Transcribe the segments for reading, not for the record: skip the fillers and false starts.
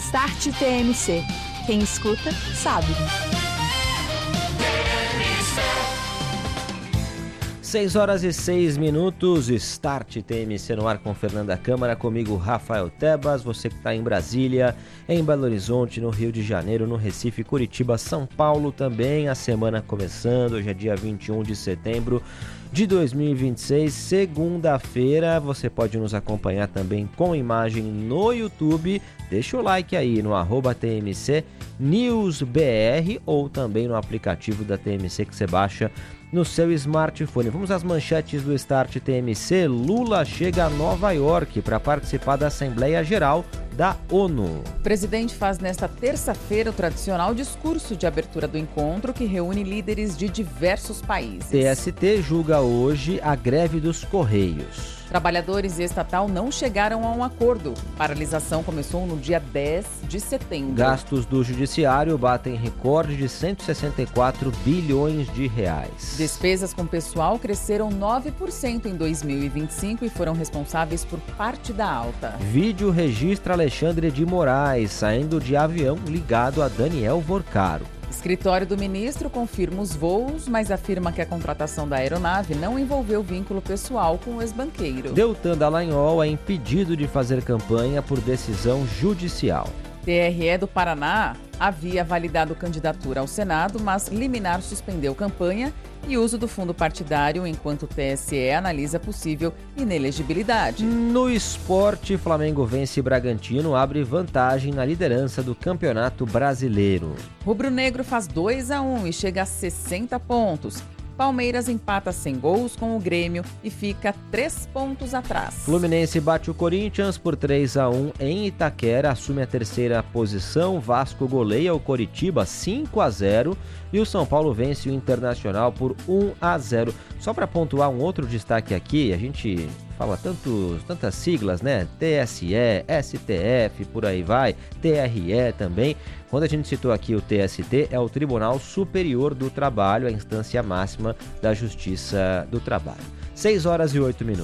Start TMC. Quem escuta, sabe. 6h06, Start TMC no ar com Fernanda Câmara, comigo Rafael Tebas, você que está em Brasília, em Belo Horizonte, no Rio de Janeiro, no Recife, Curitiba, São Paulo também, a semana começando, hoje é dia 21 de setembro de 2026, segunda-feira. Você pode nos acompanhar também com imagem no YouTube, deixa o like aí no @TMC NewsBR ou também no aplicativo da TMC que você baixa no seu smartphone. Vamos às manchetes do Start TMC. Lula chega a Nova York para participar da Assembleia Geral da ONU. O presidente faz nesta terça-feira o tradicional discurso de abertura do encontro que reúne líderes de diversos países. TST julga hoje a greve dos Correios. Trabalhadores e estatal não chegaram a um acordo. Paralisação começou no dia 10 de setembro. Gastos do judiciário batem recorde de 164 bilhões de reais. Despesas com pessoal cresceram 9% em 2025 e foram responsáveis por parte da alta. Vídeo registra Alexandre de Moraes saindo de avião ligado a Daniel Vorcaro. Escritório do ministro confirma os voos, mas afirma que a contratação da aeronave não envolveu vínculo pessoal com o ex-banqueiro. Deltan Dallagnol é impedido de fazer campanha por decisão judicial. TRE do Paraná havia validado candidatura ao Senado, mas liminar suspendeu campanha e uso do fundo partidário, enquanto o TSE analisa possível inelegibilidade. No esporte, Flamengo vence Bragantino, abre vantagem na liderança do Campeonato Brasileiro. Rubro-Negro faz 2-1 e chega a 60 pontos. Palmeiras empata sem gols com o Grêmio e fica 3 pontos atrás. Fluminense bate o Corinthians por 3-1 em Itaquera, assume a terceira posição. Vasco goleia o Coritiba 5-0 e o São Paulo vence o Internacional por 1-0. Só para pontuar um outro destaque aqui, a gente fala tantas siglas, né? TSE, STF, por aí vai, TRE também. Quando a gente citou aqui o TST, é o Tribunal Superior do Trabalho, a instância máxima da Justiça do Trabalho. 6h08.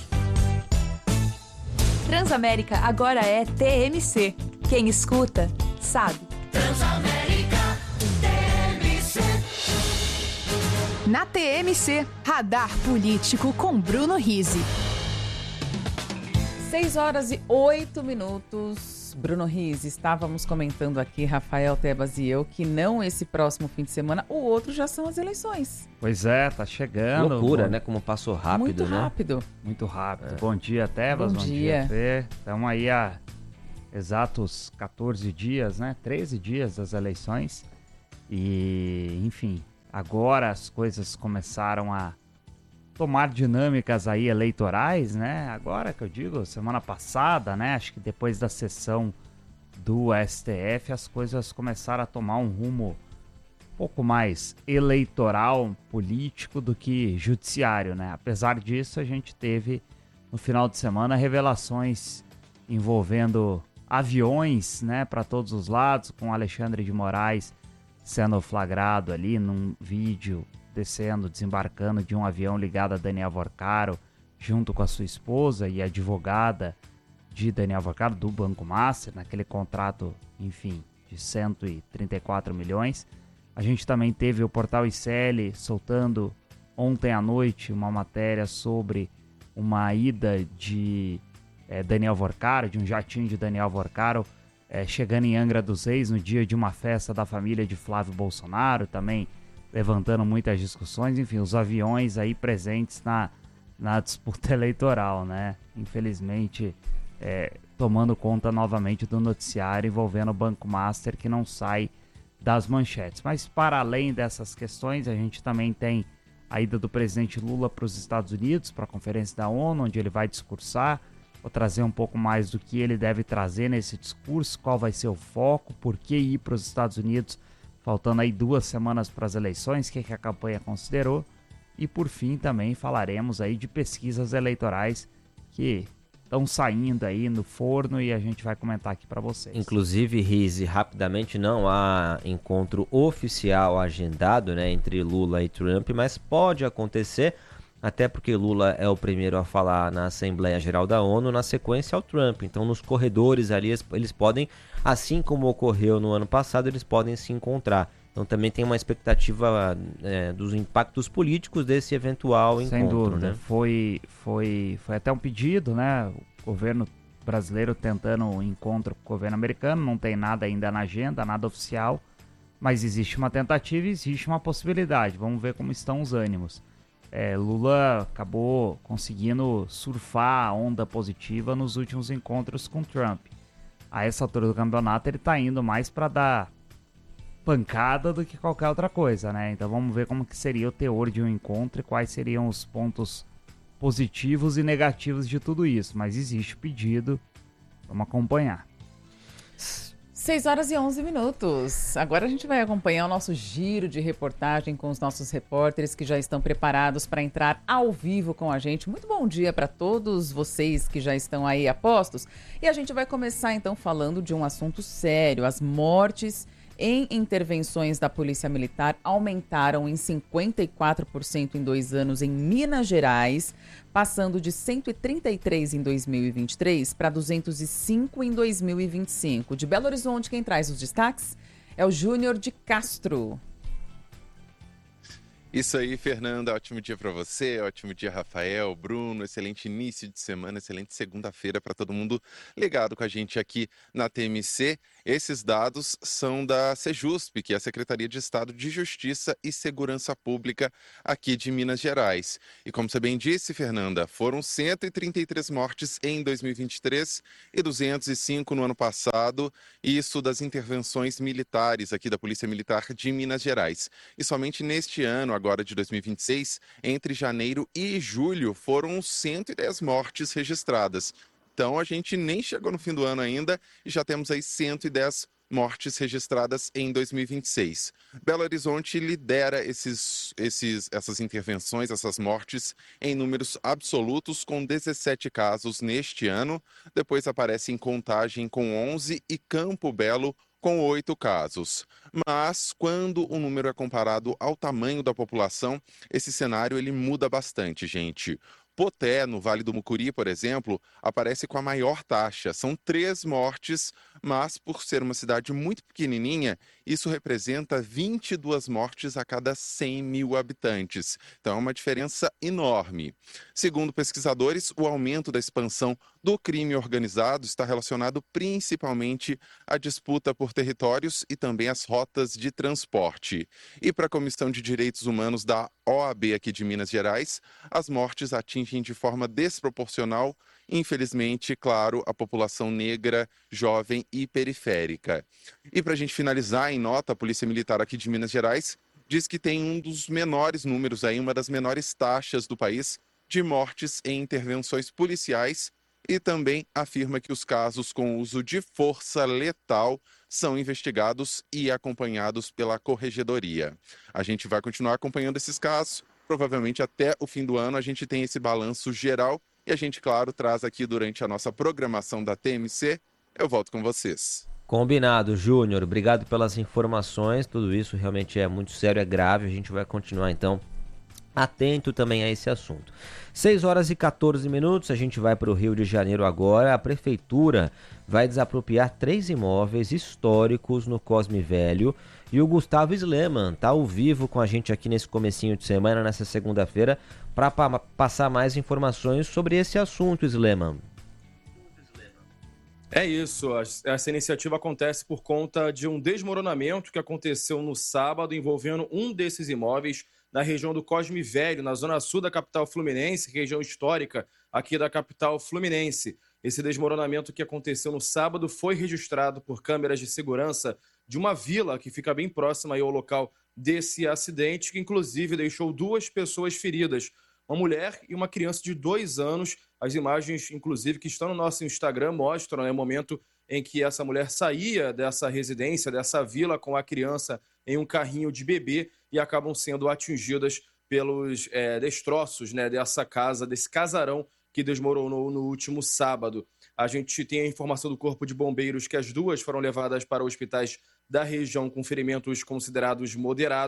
Transamérica agora é TMC. Quem escuta, sabe. Transamérica TMC. Na TMC, Radar Político com Bruno Rizzi. 6h08. Bruno Rizzi, estávamos comentando aqui, Rafael Tebas e eu, que não esse próximo fim de semana, o outro já são as eleições. Pois é, tá chegando. Loucura, né? Como passou rápido, Muito né? rápido. Muito rápido. Bom dia, Tebas. Bom dia. Fê. Estamos aí há exatos 14 dias, né? 13 dias das eleições. E, enfim, agora as coisas começaram a tomar dinâmicas aí eleitorais, né? Agora que eu digo, semana passada, né? Acho que depois da sessão do STF, as coisas começaram a tomar um rumo um pouco mais eleitoral, político do que judiciário, né? Apesar disso, a gente teve no final de semana revelações envolvendo aviões, né? Para todos os lados, com Alexandre de Moraes sendo flagrado ali num vídeo descendo, desembarcando de um avião ligado a Daniel Vorcaro, junto com a sua esposa e advogada de Daniel Vorcaro, do Banco Master, naquele contrato, enfim, de 134 milhões. A gente também teve o portal ICL soltando ontem à noite uma matéria sobre uma ida de Daniel Vorcaro, de um jatinho de Daniel Vorcaro, chegando em Angra dos Reis no dia de uma festa da família de Flávio Bolsonaro, também levantando muitas discussões. Enfim, os aviões aí presentes na disputa eleitoral, né? Infelizmente, tomando conta novamente do noticiário envolvendo o Banco Master, que não sai das manchetes. Mas para além dessas questões, a gente também tem a ida do presidente Lula para os Estados Unidos, para a Conferência da ONU, onde ele vai discursar. Vou trazer um pouco mais do que ele deve trazer nesse discurso, qual vai ser o foco, por que ir para os Estados Unidos, faltando aí 2 semanas para as eleições, o que a campanha considerou. E por fim também falaremos aí de pesquisas eleitorais que estão saindo aí no forno e a gente vai comentar aqui para vocês. Inclusive, Rizzi, rapidamente, não há encontro oficial agendado, né, entre Lula e Trump, mas pode acontecer. até porque Lula é o primeiro a falar na Assembleia Geral da ONU, na sequência ao Trump. Então, nos corredores ali, eles podem, assim como ocorreu no ano passado, eles podem se encontrar. Então, também tem uma expectativa dos impactos políticos desse eventual encontro. Sem dúvida, né? Foi até um pedido, né? O governo brasileiro tentando um encontro com o governo americano, não tem nada ainda na agenda, nada oficial, mas existe uma tentativa e existe uma possibilidade. Vamos ver como estão os ânimos. Lula acabou conseguindo surfar a onda positiva nos últimos encontros com Trump. A essa altura do campeonato ele está indo mais para dar pancada do que qualquer outra coisa, né? Então vamos ver como que seria o teor de um encontro e quais seriam os pontos positivos e negativos de tudo isso. Mas existe o pedido, vamos acompanhar. 6h11. Agora a gente vai acompanhar o nosso giro de reportagem com os nossos repórteres que já estão preparados para entrar ao vivo com a gente. Muito bom dia para todos vocês que já estão aí a postos. E a gente vai começar então falando de um assunto sério. As mortes em intervenções da Polícia Militar aumentaram em 54% em 2 anos em Minas Gerais, passando de 133 em 2023 para 205 em 2025. De Belo Horizonte, quem traz os destaques é o Júnior de Castro. Isso aí, Fernanda, ótimo dia para você, ótimo dia, Rafael, Bruno, excelente início de semana, excelente segunda-feira para todo mundo ligado com a gente aqui na TMC. Esses dados são da Sejusp, que é a Secretaria de Estado de Justiça e Segurança Pública aqui de Minas Gerais. E como você bem disse, Fernanda, foram 133 mortes em 2023 e 205 no ano passado, isso das intervenções militares aqui da Polícia Militar de Minas Gerais. E somente neste ano, agora de 2026, entre janeiro e julho, foram 110 mortes registradas. Então, a gente nem chegou no fim do ano ainda e já temos aí 110 mortes registradas em 2026. Belo Horizonte lidera essas intervenções, essas mortes, em números absolutos, com 17 casos neste ano. Depois aparece em Contagem com 11 e Campo Belo com 8 casos. Mas, quando o número é comparado ao tamanho da população, esse cenário ele muda bastante, gente. Poté, no Vale do Mucuri, por exemplo, aparece com a maior taxa. São 3 mortes, mas por ser uma cidade muito pequenininha, isso representa 22 mortes a cada 100 mil habitantes. Então é uma diferença enorme. Segundo pesquisadores, o aumento da expansão do crime organizado está relacionado principalmente à disputa por territórios e também às rotas de transporte. E para a Comissão de Direitos Humanos da OAB aqui de Minas Gerais, as mortes atingem de forma desproporcional, infelizmente, claro, a população negra, jovem e periférica. E para a gente finalizar, em nota, a Polícia Militar aqui de Minas Gerais diz que tem um dos menores números, aí, uma das menores taxas do país de mortes em intervenções policiais e também afirma que os casos com uso de força letal são investigados e acompanhados pela Corregedoria. A gente vai continuar acompanhando esses casos, provavelmente até o fim do ano a gente tem esse balanço geral e a gente, claro, traz aqui durante a nossa programação da TMC. Eu volto com vocês. Combinado, Júnior. Obrigado pelas informações. Tudo isso realmente é muito sério, é grave. A gente vai continuar, então, atento também a esse assunto. 6h14, a gente vai para o Rio de Janeiro agora. A Prefeitura vai desapropriar 3 imóveis históricos no Cosme Velho. E o Gustavo Sleman está ao vivo com a gente aqui nesse comecinho de semana, nessa segunda-feira, para passar mais informações sobre esse assunto, Sleman. É isso, essa iniciativa acontece por conta de um desmoronamento que aconteceu no sábado envolvendo um desses imóveis na região do Cosme Velho, na zona sul da capital fluminense, região histórica aqui da capital fluminense. Esse desmoronamento que aconteceu no sábado foi registrado por câmeras de segurança de uma vila que fica bem próxima aí ao local desse acidente, que inclusive deixou 2 pessoas feridas, uma mulher e uma criança de 2 anos. As imagens, inclusive, que estão no nosso Instagram mostram, né, o momento em que essa mulher saía dessa residência, dessa vila, com a criança em um carrinho de bebê e acabam sendo atingidas pelos destroços, né, dessa casa, desse casarão que desmoronou no último sábado. A gente tem a informação do Corpo de Bombeiros que as 2 foram levadas para hospitais da região com ferimentos considerados moderados,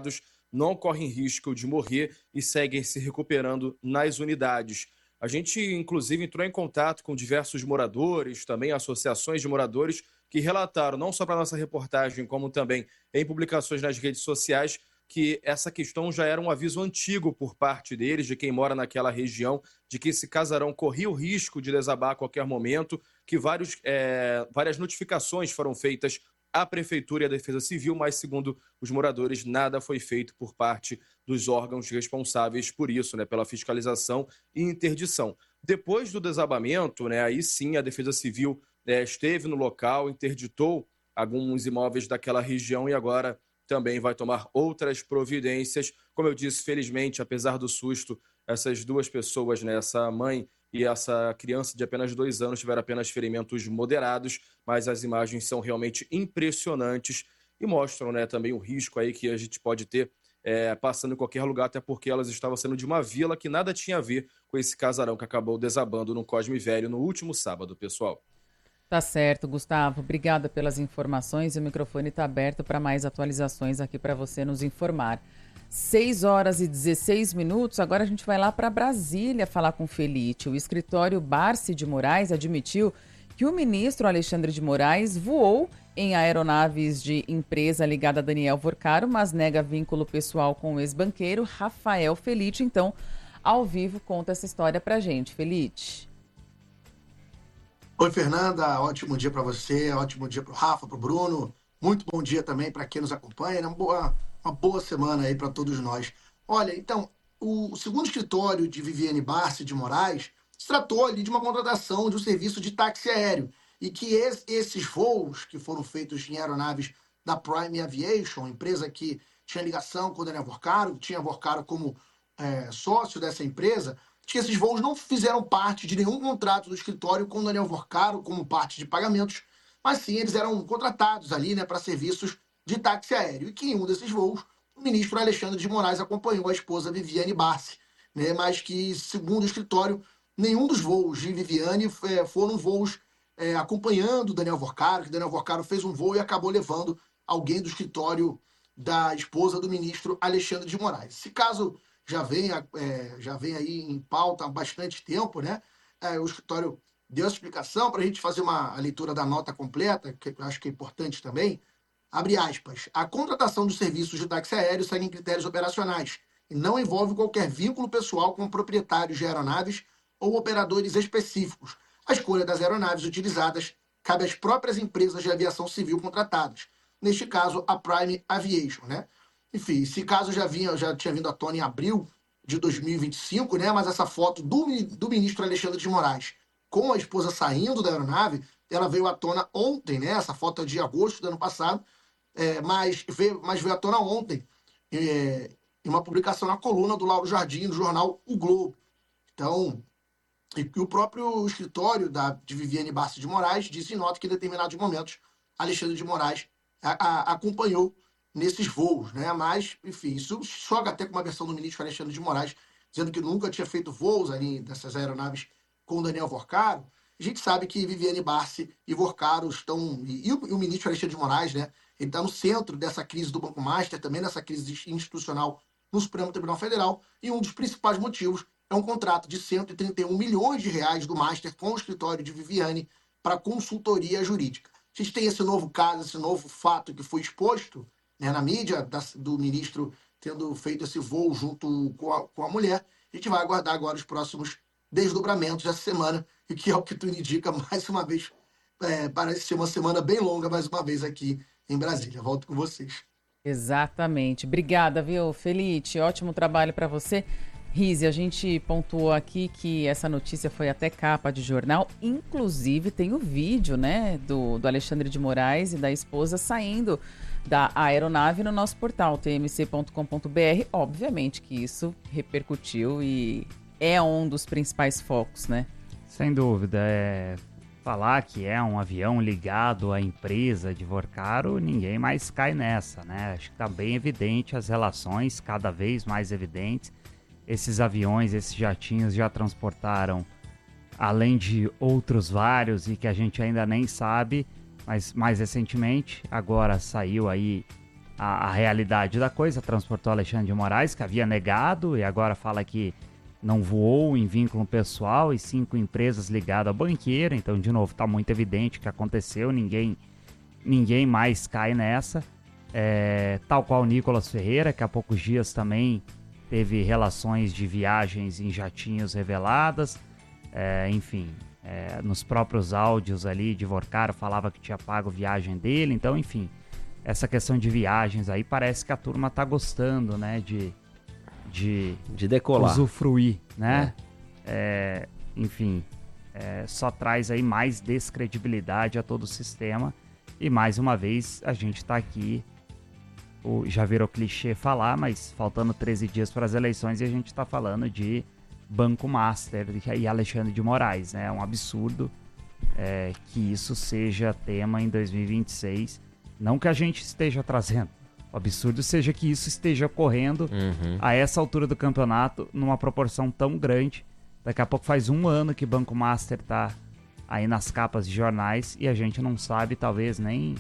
não correm risco de morrer e seguem se recuperando nas unidades. A gente, inclusive, entrou em contato com diversos moradores, também associações de moradores, que relataram, não só para a nossa reportagem, como também em publicações nas redes sociais, que essa questão já era um aviso antigo por parte deles, de quem mora naquela região, de que esse casarão corria o risco de desabar a qualquer momento, que várias notificações foram feitas à Prefeitura e à Defesa Civil, mas, segundo os moradores, nada foi feito por parte dos órgãos responsáveis por isso, pela fiscalização e interdição. Depois do desabamento, aí sim a Defesa Civil esteve no local, interditou alguns imóveis daquela região e agora também vai tomar outras providências. Como eu disse, felizmente, apesar do susto, essas duas pessoas, essa mãe e essa criança de apenas 2 anos, tiveram apenas ferimentos moderados, mas as imagens são realmente impressionantes e mostram também o risco aí que a gente pode ter passando em qualquer lugar, até porque elas estavam saindo de uma vila que nada tinha a ver com esse casarão que acabou desabando no Cosme Velho no último sábado, pessoal. Tá certo, Gustavo. Obrigada pelas informações. O microfone está aberto para mais atualizações aqui para você nos informar. 6h16. Agora a gente vai lá para Brasília falar com o Felite. O escritório Barsi de Moraes admitiu que o ministro Alexandre de Moraes voou em aeronaves de empresa ligada a Daniel Vorcaro, mas nega vínculo pessoal com o ex-banqueiro Rafael Felite. Então, ao vivo, conta essa história pra gente. Felite. Oi, Fernanda, ótimo dia para você, ótimo dia para o Rafa, para o Bruno, muito bom dia também para quem nos acompanha, uma boa semana aí para todos nós. Olha, então, o segundo escritório de Viviane Barsi de Moraes se tratou ali de uma contratação de um serviço de táxi aéreo e que esses voos que foram feitos em aeronaves da Prime Aviation, empresa que tinha ligação com o Daniel Vorcaro, tinha Vorcaro como sócio dessa empresa, que esses voos não fizeram parte de nenhum contrato do escritório com o Daniel Vorcaro como parte de pagamentos, mas sim eles eram contratados ali para serviços de táxi aéreo. E que em um desses voos, o ministro Alexandre de Moraes acompanhou a esposa Viviane Barsi, mas que, segundo o escritório, nenhum dos voos de Viviane foram voos acompanhando o Daniel Vorcaro, que o Daniel Vorcaro fez um voo e acabou levando alguém do escritório da esposa do ministro Alexandre de Moraes. Esse caso já vem aí em pauta há bastante tempo, o escritório deu essa explicação para a gente fazer a leitura da nota completa, que eu acho que é importante também. Abre aspas. A contratação dos serviços de táxi aéreo segue critérios operacionais e não envolve qualquer vínculo pessoal com proprietários de aeronaves ou operadores específicos. A escolha das aeronaves utilizadas cabe às próprias empresas de aviação civil contratadas. Neste caso, a Prime Aviation, Enfim, esse caso já tinha vindo à tona em abril de 2025, mas essa foto do ministro Alexandre de Moraes com a esposa saindo da aeronave, ela veio à tona ontem, Essa foto é de agosto do ano passado, mas veio à tona ontem, em uma publicação na coluna do Lauro Jardim, do jornal O Globo. Então, e o próprio escritório de Viviane Barsi de Moraes disse em nota que em determinados momentos Alexandre de Moraes acompanhou nesses voos, Mas, enfim, isso choca até com uma versão do ministro Alexandre de Moraes, dizendo que nunca tinha feito voos ali dessas aeronaves com o Daniel Vorcaro. A gente sabe que Viviane Barsi e Vorcaro estão... E o ministro Alexandre de Moraes, ele está no centro dessa crise do Banco Master, também nessa crise institucional no Supremo Tribunal Federal, e um dos principais motivos é um contrato de 131 milhões de reais do Master com o escritório de Viviane para consultoria jurídica. A gente tem esse novo caso, esse novo fato que foi exposto na mídia, do ministro tendo feito esse voo junto com a mulher. A gente vai aguardar agora os próximos desdobramentos dessa semana, e que é o que tudo indica, mais uma vez, parece ser uma semana bem longa, mais uma vez aqui em Brasília. Volto com vocês. Exatamente. Obrigada, viu, Felite? Ótimo trabalho para você. Rize, a gente pontuou aqui que essa notícia foi até capa de jornal, inclusive tem o vídeo, do Alexandre de Moraes e da esposa saindo da aeronave no nosso portal, tmc.com.br. Obviamente que isso repercutiu e é um dos principais focos, Sem dúvida, falar que é um avião ligado à empresa de Vorcaro, ninguém mais cai nessa, Acho que está bem evidente as relações, cada vez mais evidentes. Esses aviões, esses jatinhos já transportaram, além de outros vários e que a gente ainda nem sabe, mas mais recentemente, agora saiu aí a realidade da coisa, transportou Alexandre de Moraes, que havia negado, e agora fala que não voou em vínculo pessoal e 5 empresas ligadas ao banqueiro. Então, de novo, está muito evidente o que aconteceu, ninguém mais cai nessa. Tal qual o Nicolas Ferreira, que há poucos dias também teve relações de viagens em jatinhos reveladas. Enfim, nos próprios áudios ali de Vorcaro falava que tinha pago viagem dele. Então, enfim, essa questão de viagens aí parece que a turma tá gostando, né, de decolar, usufruir, né? Enfim, só traz aí mais descredibilidade a todo o sistema. E mais uma vez a gente tá aqui, já virou clichê falar, mas faltando 13 dias para as eleições e a gente tá falando de Banco Master e Alexandre de Moraes, né? É um absurdo que isso seja tema em 2026. Não que a gente esteja trazendo. O absurdo seja que isso esteja ocorrendo a essa altura do campeonato numa proporção tão grande. Daqui a pouco faz 1 ano que Banco Master tá aí nas capas de jornais e a gente não sabe talvez nem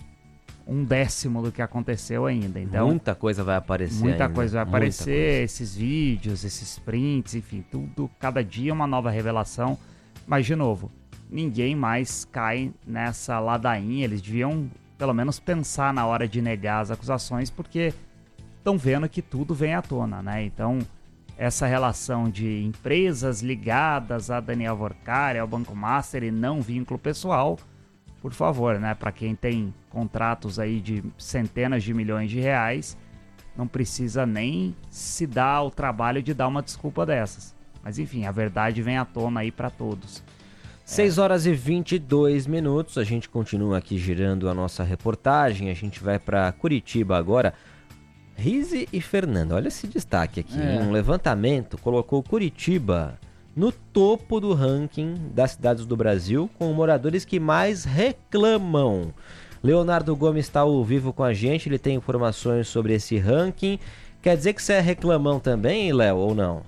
1/10 do que aconteceu ainda. Então, muita coisa vai aparecer Muita ainda. coisa vai Muita aparecer, coisa. esses vídeos, esses prints, enfim, tudo, cada dia uma nova revelação. Mas, de novo, ninguém mais cai nessa ladainha. Eles deviam, pelo menos, pensar na hora de negar as acusações, porque estão vendo que tudo vem à tona, né? Então, essa relação de empresas ligadas a Daniel Vorcari, ao Banco Master e não vínculo pessoal, por favor, né? Para quem tem contratos aí de centenas de milhões de reais, não precisa nem se dar o trabalho de dar uma desculpa dessas. Mas enfim, a verdade vem à tona aí para todos. 6 horas e 22 minutos, a gente continua aqui girando a nossa reportagem, a gente vai para Curitiba agora. Rizzi e Fernanda, olha esse destaque aqui, um levantamento colocou Curitiba no topo do ranking das cidades do Brasil, com moradores que mais reclamam. Leonardo Gomes está ao vivo com a gente, ele tem informações sobre esse ranking. Quer dizer que você é reclamão também, Léo, ou não?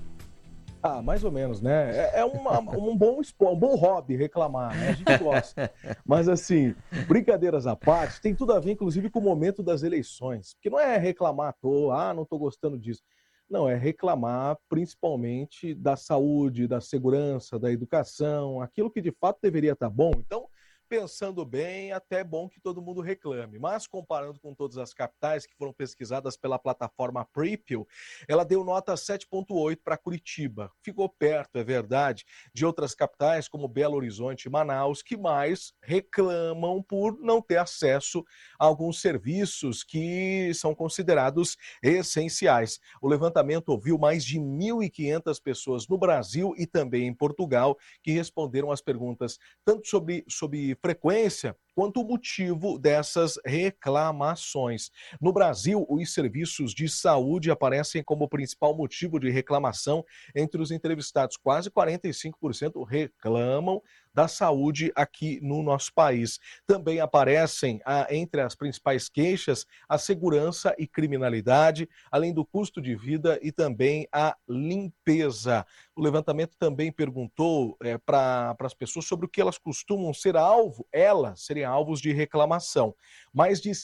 Ah, mais ou menos, né? Um bom hobby reclamar, né? A gente gosta. Mas assim, brincadeiras à parte, tem tudo a ver, inclusive, com o momento das eleições. Porque não é reclamar à toa, não tô gostando disso. Não, é reclamar principalmente da saúde, da segurança, da educação, aquilo que de fato deveria estar bom. Então, pensando bem, até é bom que todo mundo reclame. Mas comparando com todas as capitais que foram pesquisadas pela plataforma Prepio, ela deu nota 7,8 para Curitiba. Ficou perto, é verdade, de outras capitais como Belo Horizonte e Manaus, que mais reclamam por não ter acesso a alguns serviços que são considerados essenciais. O levantamento ouviu mais de 1.500 pessoas no Brasil e também em Portugal que responderam às perguntas tanto sobre frequência quanto o motivo dessas reclamações. No Brasil, os serviços de saúde aparecem como principal motivo de reclamação entre os entrevistados. Quase 45% reclamam da saúde aqui no nosso país. Também aparecem, entre as principais queixas, a segurança e criminalidade, além do custo de vida e também a limpeza. O levantamento também perguntou para as pessoas sobre o que elas costumam ser serem alvos de reclamação. Mais de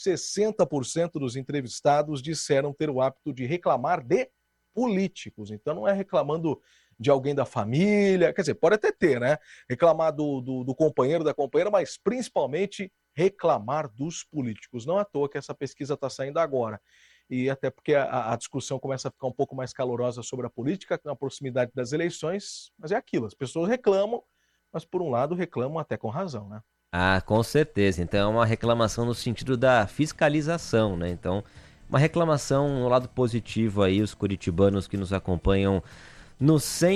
60% dos entrevistados disseram ter o hábito de reclamar de políticos. Então não é reclamando de alguém da família, quer dizer, pode até ter, né? Reclamar do companheiro, da companheira, mas principalmente reclamar dos políticos. Não é à toa que essa pesquisa está saindo agora. E até porque a discussão começa a ficar um pouco mais calorosa sobre a política, na proximidade das eleições, mas é aquilo, as pessoas reclamam, mas por um lado reclamam até com razão, né? Ah, com certeza. Então é uma reclamação no sentido da fiscalização, né? Então, uma reclamação no lado positivo aí, os curitibanos que nos acompanham no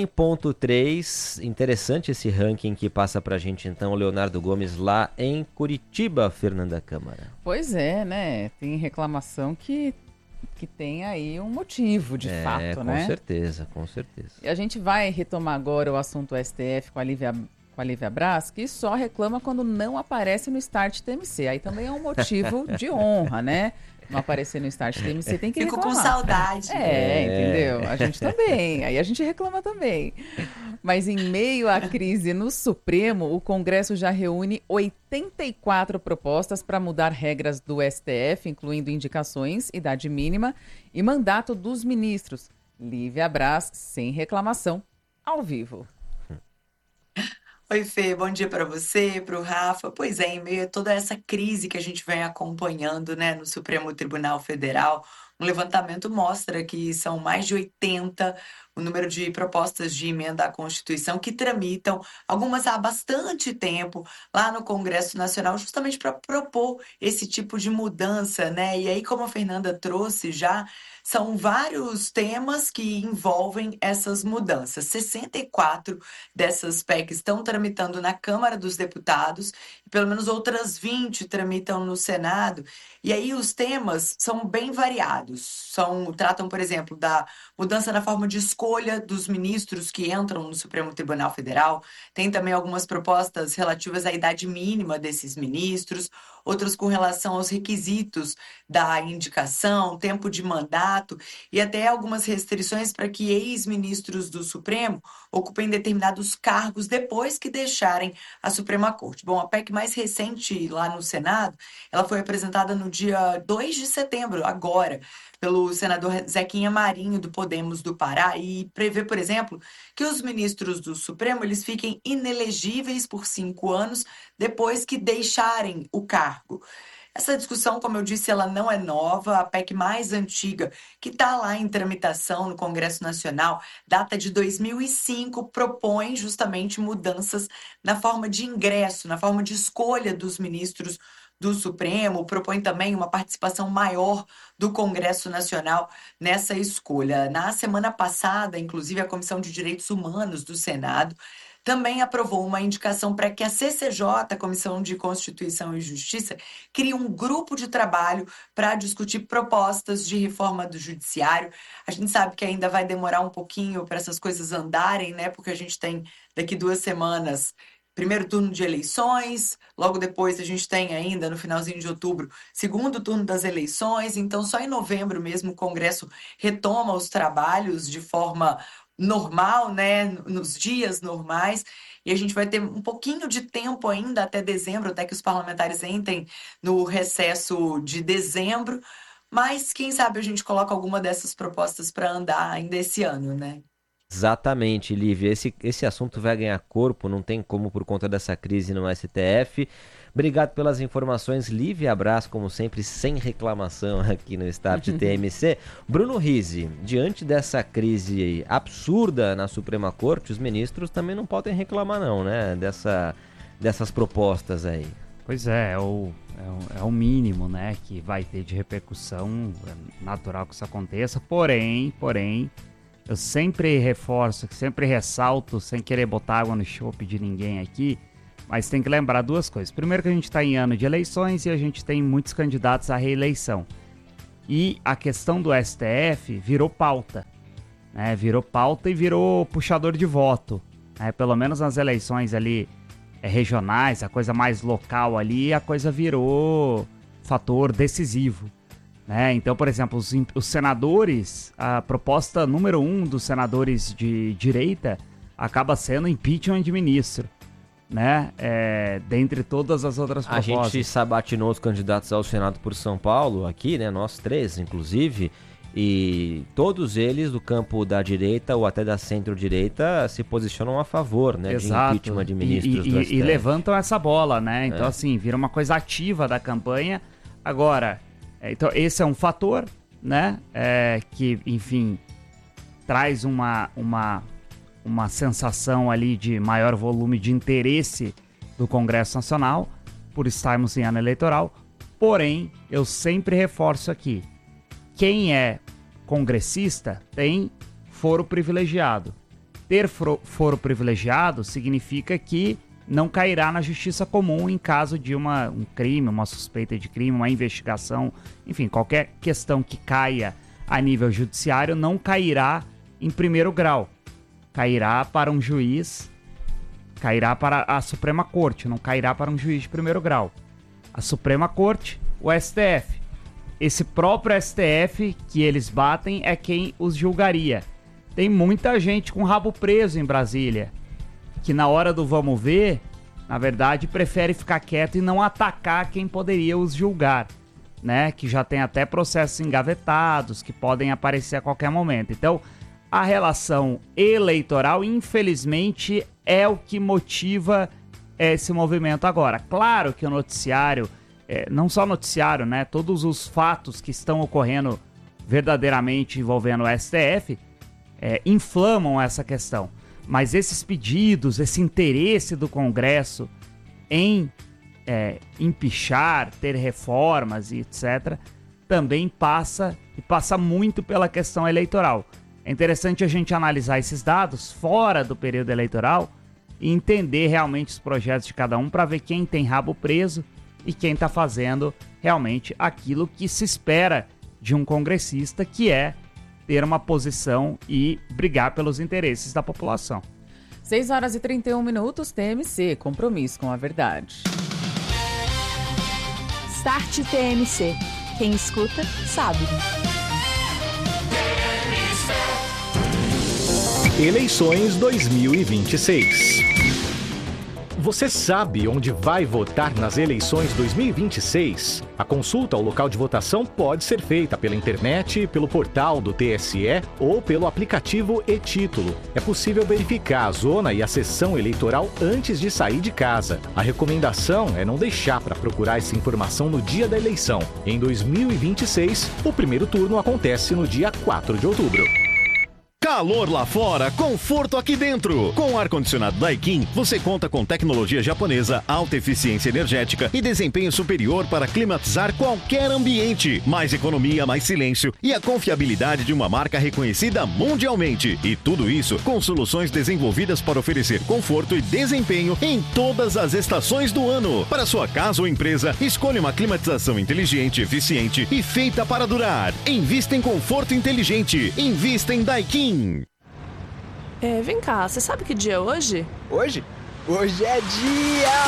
100.3. Interessante esse ranking que passa pra gente, então, o Leonardo Gomes lá em Curitiba, Fernanda Câmara. Pois é, né? Tem reclamação que tem aí um motivo, de fato, né? Com certeza, com certeza. E a gente vai retomar agora o assunto STF com a com a Lívia Braz, que só reclama quando não aparece no Start TMC. Aí também é um motivo de honra, né? Não aparecer no Start TMC tem que Fico reclamar. com saudade. Entendeu? A gente também. Aí a gente reclama também. Mas em meio à crise no Supremo, o Congresso já reúne 84 propostas para mudar regras do STF, incluindo indicações, idade mínima e mandato dos ministros. Lívia Braz, sem reclamação, ao vivo. Oi, Fê, bom dia para você, para o Rafa. Pois é, em meio a toda essa crise que a gente vem acompanhando, né, no Supremo Tribunal Federal, um levantamento mostra que são mais de 80 o número de propostas de emenda à Constituição que tramitam, algumas há bastante tempo, lá no Congresso Nacional, justamente para propor esse tipo de mudança, né? E aí, como a Fernanda trouxe já, são vários temas que envolvem essas mudanças. 64 dessas PECs estão tramitando na Câmara dos Deputados e pelo menos outras 20 tramitam no Senado. E aí os temas são bem variados. Tratam, por exemplo, da mudança na forma de escolha dos ministros que entram no Supremo Tribunal Federal. Tem também algumas propostas relativas à idade mínima desses ministros, outras com relação aos requisitos da indicação, tempo de mandato e até algumas restrições para que ex-ministros do Supremo ocupem determinados cargos depois que deixarem a Suprema Corte. Bom, a PEC mais recente lá no Senado, ela foi apresentada no dia 2 de setembro, agora, pelo senador Zequinha Marinho, do Podemos do Pará, e prevê, por exemplo, que os ministros do Supremo eles fiquem inelegíveis por 5 anos depois que deixarem o cargo. Essa discussão, como eu disse, ela não é nova. A PEC mais antiga, que está lá em tramitação no Congresso Nacional, data de 2005, propõe justamente mudanças na forma de ingresso, na forma de escolha dos ministros do Supremo, propõe também uma participação maior do Congresso Nacional nessa escolha. Na semana passada, inclusive, a Comissão de Direitos Humanos do Senado também aprovou uma indicação para que a CCJ, a Comissão de Constituição e Justiça, crie um grupo de trabalho para discutir propostas de reforma do judiciário. A gente sabe que ainda vai demorar um pouquinho para essas coisas andarem, né? Porque a gente tem daqui 2 semanas primeiro turno de eleições, logo depois a gente tem ainda, no finalzinho de outubro, segundo turno das eleições, então só em novembro mesmo o Congresso retoma os trabalhos de forma normal, né, nos dias normais, e a gente vai ter um pouquinho de tempo ainda até dezembro, até que os parlamentares entrem no recesso de dezembro, mas quem sabe a gente coloca alguma dessas propostas para andar ainda esse ano, né? Exatamente, Lívia. Esse assunto vai ganhar corpo, não tem como por conta dessa crise no STF. Obrigado pelas informações, Lívia Braz, como sempre, sem reclamação aqui no Start TMC. Bruno Rizzi, diante dessa crise absurda na Suprema Corte, os ministros também não podem reclamar não, né, dessas propostas aí. Pois é o mínimo, né, que vai ter de repercussão, é natural que isso aconteça, porém, eu sempre reforço, sempre ressalto, sem querer botar água no chope de ninguém aqui, mas tem que lembrar 2 coisas. Primeiro que a gente está em ano de eleições e a gente tem muitos candidatos à reeleição. E a questão do STF virou pauta, né? Virou pauta e virou puxador de voto, né? Pelo menos nas eleições ali regionais, a coisa mais local ali, a coisa virou fator decisivo. Então, por exemplo, os senadores, a proposta número 1 dos senadores de direita acaba sendo impeachment de ministro, né? Dentre todas as outras propostas. A gente sabatinou os candidatos ao Senado por São Paulo aqui, né? Nós 3, inclusive, e todos eles do campo da direita ou até da centro-direita se posicionam a favor, né? Exato. De impeachment de ministros do STF. E levantam essa bola, né? Então, assim, vira uma coisa ativa da campanha. Agora... Então, esse é um fator, né, que, enfim, traz uma sensação ali de maior volume de interesse do Congresso Nacional, por estarmos em ano eleitoral. Porém, eu sempre reforço aqui, quem é congressista tem foro privilegiado. Ter foro privilegiado significa que não cairá na justiça comum em caso de um crime, uma suspeita de crime, uma investigação, enfim, qualquer questão que caia a nível judiciário não cairá em primeiro grau. Cairá para um juiz cairá para a Suprema Corte, não cairá para um juiz de primeiro grau. A Suprema Corte, o STF. Esse próprio STF que eles batem é quem os julgaria. Tem muita gente com rabo preso em Brasília, que na hora do vamos ver, na verdade, prefere ficar quieto e não atacar quem poderia os julgar, né? Que já tem até processos engavetados, que podem aparecer a qualquer momento. Então, a relação eleitoral, infelizmente, é o que motiva esse movimento agora. Claro que o noticiário, não só o noticiário, né? Todos os fatos que estão ocorrendo verdadeiramente envolvendo o STF inflamam essa questão. Mas esses pedidos, esse interesse do Congresso em empichar, ter reformas e etc., também passa muito pela questão eleitoral. É interessante a gente analisar esses dados fora do período eleitoral e entender realmente os projetos de cada um para ver quem tem rabo preso e quem está fazendo realmente aquilo que se espera de um congressista, que é ter uma posição e brigar pelos interesses da população. 6 horas e 31 minutos, TMC, compromisso com a verdade. Start TMC. Quem escuta, sabe. Eleições 2026. Você sabe onde vai votar nas eleições 2026? A consulta ao local de votação pode ser feita pela internet, pelo portal do TSE ou pelo aplicativo e-Título. É possível verificar a zona e a sessão eleitoral antes de sair de casa. A recomendação é não deixar para procurar essa informação no dia da eleição. Em 2026, o primeiro turno acontece no dia 4 de outubro. Calor lá fora, conforto aqui dentro. Com o ar-condicionado Daikin, você conta com tecnologia japonesa, alta eficiência energética e desempenho superior para climatizar qualquer ambiente. Mais economia, mais silêncio e a confiabilidade de uma marca reconhecida mundialmente. E tudo isso com soluções desenvolvidas para oferecer conforto e desempenho em todas as estações do ano. Para sua casa ou empresa, escolha uma climatização inteligente, eficiente e feita para durar. Invista em conforto inteligente. Invista em Daikin. Vem cá, você sabe que dia é hoje? Hoje? Hoje é dia...